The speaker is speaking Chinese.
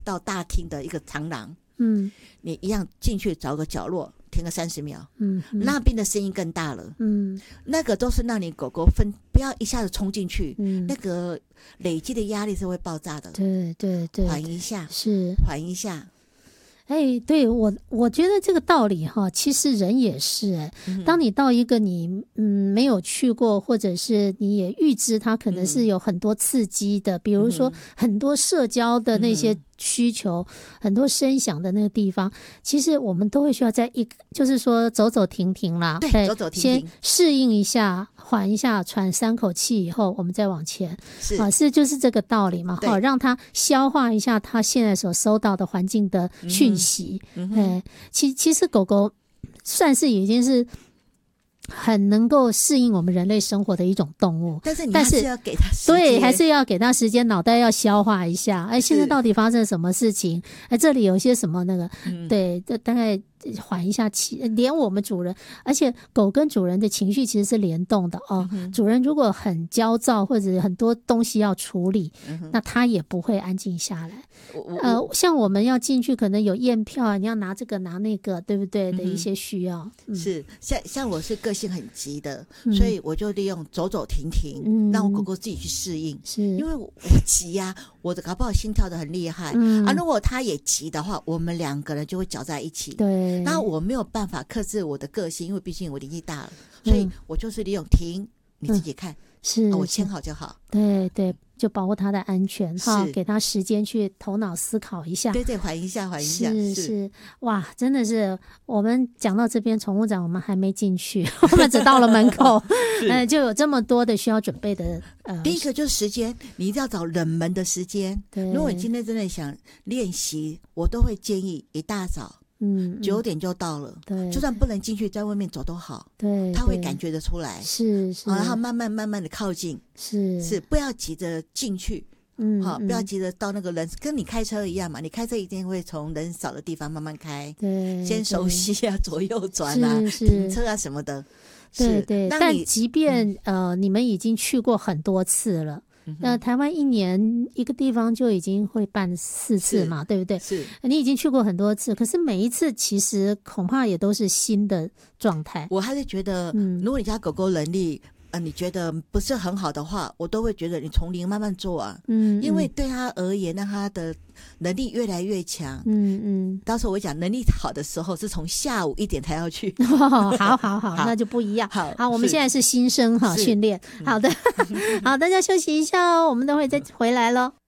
到大厅的一个长廊，你一样进去找个角落停个30秒，那边的声音更大了，那个都是让你狗狗不要一下子冲进去，那个累积的压力是会爆炸的， 对对对， 缓一下， 是缓一下。 对，我觉得这个道理哈，其实人也是当你到一个你没有去过，或者是你也预知它可能是有很多刺激的，比如说很多社交的那些需求，很多声响的那个地方，其实我们都会需要就是说走走停停啦， 对，走走停停， 先适应一下，缓一下，喘3口气以后，我们再往前，就是这个道理嘛，让他消化一下他现在所收到的环境的讯息。其实狗狗算是已经是很能够适应我们人类生活的一种动物， 但是你还是要给它时间， 对，还是要给它时间，脑袋要消化一下。现在到底发生什么事情？这里有些什么那个，对，这大概缓一下气，连我们主人，而且狗跟主人的情绪其实是联动的哦。主人如果很焦躁或者很多东西要处理，那他也不会安静下来。像我们要进去，可能有验票啊，你要拿这个拿那个，对不对？的一些需要是像我是个性很急的，所以我就利用走走停停，让我狗狗自己去适应。是因为我急呀，我的搞不好心跳的很厉害如果他也急的话，我们2个人就会搅在一起。 对， 那我没有办法克制我的个性，因为毕竟我年纪大了，所以我就是利用停，你自己看，我牵好就好。 对对，就保护他的安全哈，给他时间去头脑思考一下。 对对，缓一下，缓一下。 是哇，真的是我们讲到这边，宠物展我们还没进去，我们只到了门口，就有这么多的需要准备的。 第一个就是时间，你一定要找冷门的时间。如果你今天真的想练习，我都会建议一大早。9点就到了，对，就算不能进去，在外面走都好，对，他会感觉得出来， 是， 然后慢慢的靠近，是，不要急着进去，不要急着到那个人，跟你开车一样嘛，你开车一定会从人少的地方慢慢开，对，先熟悉啊，左右转啊，停车啊什么的， 对对。但即便你们已经去过很多次了。那台湾1年一个地方就已经会办4次嘛，对不对？是，你已经去过很多次，可是每一次其实恐怕也都是新的状态。 我还是觉得，如果你家狗狗能力你觉得不是很好的话，我都会觉得你从零慢慢做啊，因为对他而言，让他的能力越来越强。到时候我讲能力好的时候，是从下午1点才要去。 好，那就不一样。好，我们现在是新生训练。好的，好，大家休息一下哦，我们等会再回来咯。